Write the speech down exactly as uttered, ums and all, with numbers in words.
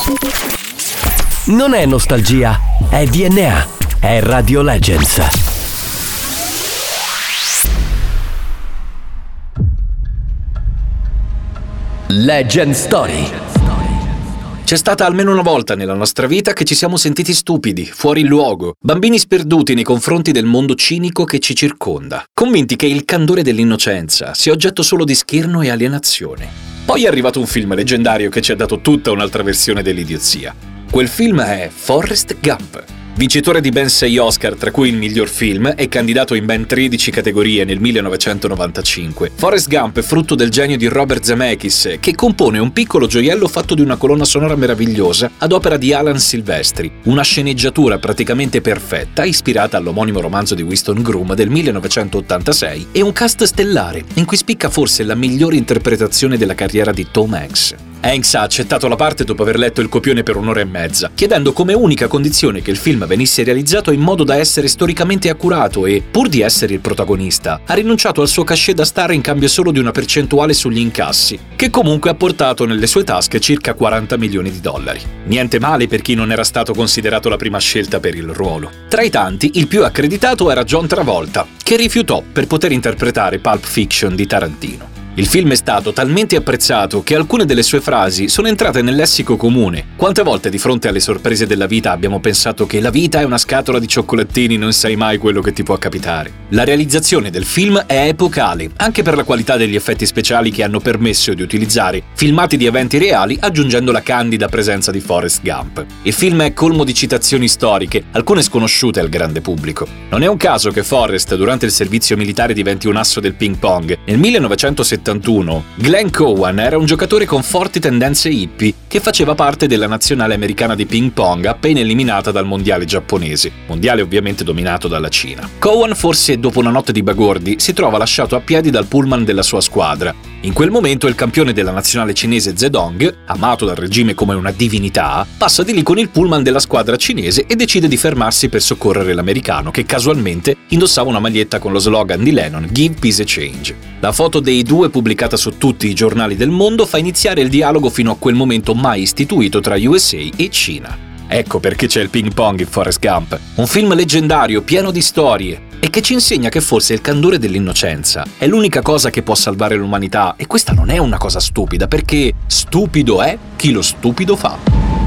Non è nostalgia, è D N A, è Radio Legends. Legend Story. C'è stata almeno una volta nella nostra vita che ci siamo sentiti stupidi, fuori luogo, bambini sperduti nei confronti del mondo cinico che ci circonda, convinti che il candore dell'innocenza sia oggetto solo di scherno e alienazione. Poi è arrivato un film leggendario che ci ha dato tutta un'altra versione dell'idiozia. Quel film è Forrest Gump. Vincitore di ben sei Oscar, tra cui il miglior film, e candidato in ben tredici categorie nel millenovecentonovantacinque, Forrest Gump è frutto del genio di Robert Zemeckis, che compone un piccolo gioiello fatto di una colonna sonora meravigliosa ad opera di Alan Silvestri, una sceneggiatura praticamente perfetta ispirata all'omonimo romanzo di Winston Groom del millenovecentottantasei e un cast stellare in cui spicca forse la migliore interpretazione della carriera di Tom Hanks. Hanks ha accettato la parte dopo aver letto il copione per un'ora e mezza, chiedendo come unica condizione che il film venisse realizzato in modo da essere storicamente accurato e, pur di essere il protagonista, ha rinunciato al suo cachet da star in cambio solo di una percentuale sugli incassi, che comunque ha portato nelle sue tasche circa quaranta milioni di dollari. Niente male per chi non era stato considerato la prima scelta per il ruolo. Tra i tanti, il più accreditato era John Travolta, che rifiutò per poter interpretare Pulp Fiction di Tarantino. Il film è stato talmente apprezzato che alcune delle sue frasi sono entrate nel lessico comune. Quante volte di fronte alle sorprese della vita abbiamo pensato che la vita è una scatola di cioccolatini, non sai mai quello che ti può capitare. La realizzazione del film è epocale, anche per la qualità degli effetti speciali che hanno permesso di utilizzare filmati di eventi reali aggiungendo la candida presenza di Forrest Gump. Il film è colmo di citazioni storiche, alcune sconosciute al grande pubblico. Non è un caso che Forrest durante il servizio militare diventi un asso del ping pong. Nel millenovecentosettantuno Glenn Cowan era un giocatore con forti tendenze hippie che faceva parte della nazionale americana di ping pong appena eliminata dal mondiale giapponese, mondiale ovviamente dominato dalla Cina. Cowan, forse dopo una notte di bagordi, si trova lasciato a piedi dal pullman della sua squadra. In quel momento il campione della nazionale cinese Zedong, amato dal regime come una divinità, passa di lì con il pullman della squadra cinese e decide di fermarsi per soccorrere l'americano che casualmente indossava una maglietta con lo slogan di Lennon "Give peace a change". La foto dei due pubblicata su tutti i giornali del mondo fa iniziare il dialogo fino a quel momento mai istituito tra U S A e Cina. Ecco perché c'è il ping pong in Forrest Gump, un film leggendario pieno di storie e che ci insegna che forse il candore dell'innocenza è l'unica cosa che può salvare l'umanità, e questa non è una cosa stupida, perché stupido è chi lo stupido fa.